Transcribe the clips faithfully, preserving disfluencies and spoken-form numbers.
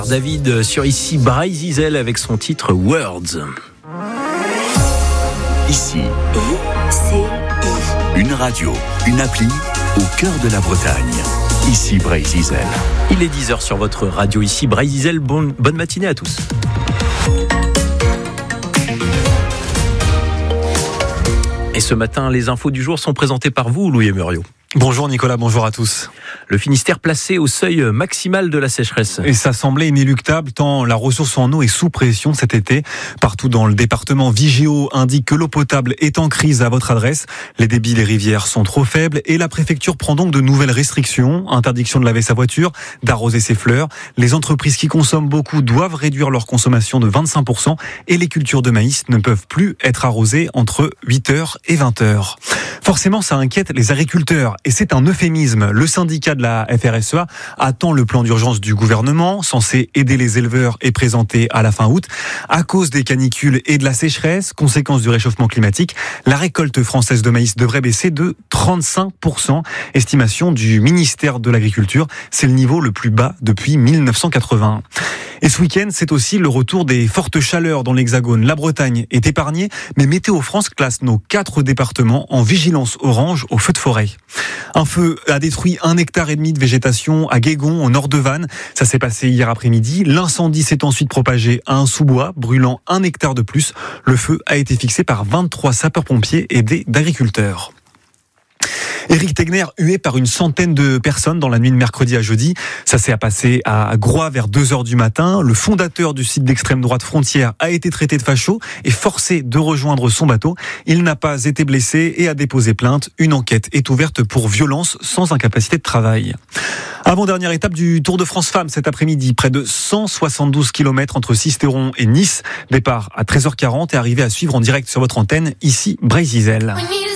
David sur ici Bray-Zizel avec son titre Words. Ici, I C I. une radio, une appli au cœur de la Bretagne. Ici Bray-Zizel. Il est dix heures sur votre radio ici Bray-Zizel. Bon, bonne matinée à tous. Et ce matin, les infos du jour sont présentées par vous, Louis et Muriot. Bonjour Nicolas, bonjour à tous. Le Finistère placé au seuil maximal de la sécheresse. Et ça semblait inéluctable tant la ressource en eau est sous pression cet été. Partout dans le département, Vigéo indique que l'eau potable est en crise à votre adresse. Les débits des rivières sont trop faibles et la préfecture prend donc de nouvelles restrictions. Interdiction de laver sa voiture, d'arroser ses fleurs. Les entreprises qui consomment beaucoup doivent réduire leur consommation de vingt-cinq pour cent et les cultures de maïs ne peuvent plus être arrosées entre huit heures et vingt heures. Forcément, ça inquiète les agriculteurs et c'est un euphémisme. Le syndicat de la F R S E A attend le plan d'urgence du gouvernement, censé aider les éleveurs et présenté à la fin août. À cause des canicules et de la sécheresse, conséquence du réchauffement climatique, la récolte française de maïs devrait baisser de trente-cinq pour cent. Estimation du ministère de l'Agriculture, c'est le niveau le plus bas depuis mille neuf cent quatre-vingt-un. Et ce week-end, c'est aussi le retour des fortes chaleurs dans l'Hexagone. La Bretagne est épargnée, mais Météo France classe nos quatre départements en vigilance orange au feu de forêt. Un feu a détruit un hectare et demi de végétation à Guégon, au nord de Vannes. Ça s'est passé hier après-midi. L'incendie s'est ensuite propagé à un sous-bois, brûlant un hectare de plus. Le feu a été fixé par vingt-trois sapeurs-pompiers aidés d'agriculteurs. Éric Tegner hué par une centaine de personnes dans la nuit de mercredi à jeudi. Ça s'est passé à Groix vers deux heures du matin. Le fondateur du site d'extrême droite Frontières a été traité de facho et forcé de rejoindre son bateau. Il n'a pas été blessé et a déposé plainte. Une enquête est ouverte pour violence sans incapacité de travail. Avant-dernière étape du Tour de France Femmes cet après-midi. Près de cent soixante-douze kilomètres entre Sisteron et Nice. Départ à treize heures quarante et arrivée à suivre en direct sur votre antenne, ici Bray-Zizel.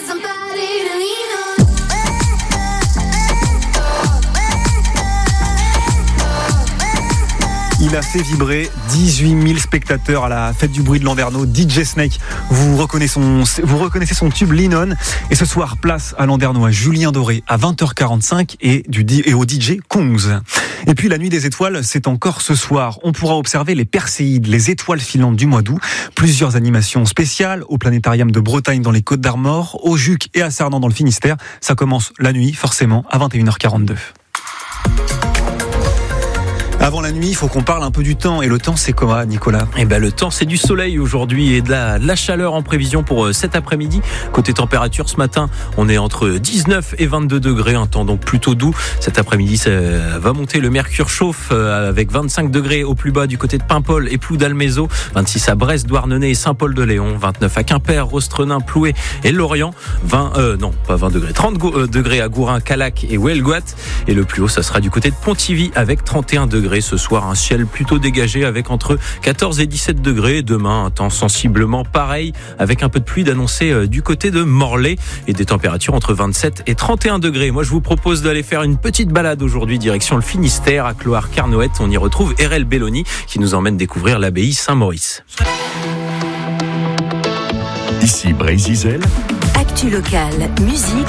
Il a fait vibrer dix-huit mille spectateurs à la fête du bruit de Landerneau. D J Snake, vous reconnaissez son, vous reconnaissez son tube Lennon. Et ce soir, place à Landerneau à Julien Doré à vingt heures quarante-cinq et, du, et au D J Kongs. Et puis la nuit des étoiles, c'est encore ce soir. On pourra observer les Perséides, les étoiles filantes du mois d'août. Plusieurs animations spéciales au Planétarium de Bretagne dans les Côtes d'Armor, au Juc et à Cernan dans le Finistère. Ça commence la nuit, forcément, à vingt et une heures quarante-deux. Avant la nuit, il faut qu'on parle un peu du temps. Et le temps, c'est quoi, Nicolas ? Eh ben, le temps, c'est du soleil aujourd'hui et de la, de la chaleur en prévision pour cet après-midi. Côté température, ce matin, on est entre dix-neuf et vingt-deux degrés, un temps donc plutôt doux. Cet après-midi, ça va monter. Le mercure chauffe avec vingt-cinq degrés au plus bas du côté de Paimpol et Ploudalmézeau, vingt-six à Brest, Douarnenez et Saint-Paul-de-Léon, vingt-neuf à Quimper, Rostrenin, Ploué et Lorient, vingt, euh, non, pas vingt degrés, trente degrés à Gourin, Calac et Huelgoat. Et le plus haut, ça sera du côté de Pontivy avec trente et un degrés. Ce soir, un ciel plutôt dégagé avec entre quatorze et dix-sept degrés. Demain, un temps sensiblement pareil avec un peu de pluie d'annoncer du côté de Morlaix et des températures entre vingt-sept et trente et un degrés. Moi, je vous propose d'aller faire une petite balade aujourd'hui direction le Finistère à Cloire-Carnoët. On y retrouve R L Belloni qui nous emmène découvrir l'abbaye Saint-Maurice. Ici Bray-Zizel. Actu locale, musique